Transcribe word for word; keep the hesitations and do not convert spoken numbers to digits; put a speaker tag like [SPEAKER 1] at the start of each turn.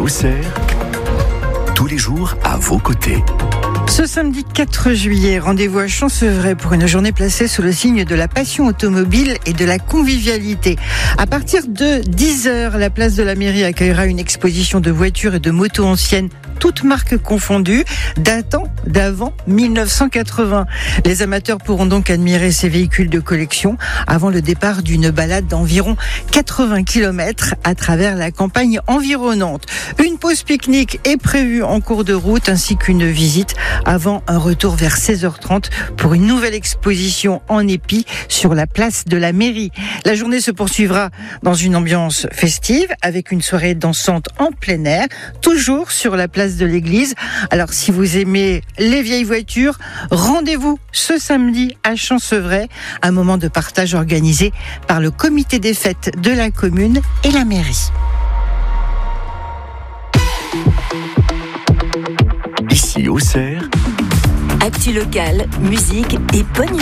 [SPEAKER 1] Auxerre, tous les jours à vos côtés.
[SPEAKER 2] Ce samedi quatre juillet, rendez-vous à Champcevrais pour une journée placée sous le signe de la passion automobile et de la convivialité. À partir de dix heures, la place de la mairie accueillera une exposition de voitures et de motos anciennes, toutes marques confondues, datant d'avant mille neuf cent quatre-vingts. Les amateurs pourront donc admirer ces véhicules de collection avant le départ d'une balade d'environ quatre-vingts kilomètres à travers la campagne environnante. Une pause pique-nique est prévue en cours de route ainsi qu'une visite avant un retour vers seize heures trente pour une nouvelle exposition en épi sur la place de la mairie. La journée se poursuivra dans une ambiance festive avec une soirée dansante en plein air, toujours sur la place de l'église. Alors si vous aimez les vieilles voitures, rendez-vous ce samedi à Champcevrais, un moment de partage organisé par le comité des fêtes de la commune et la mairie.
[SPEAKER 1] Ici Auxerre,
[SPEAKER 3] actu locale, musique et bonne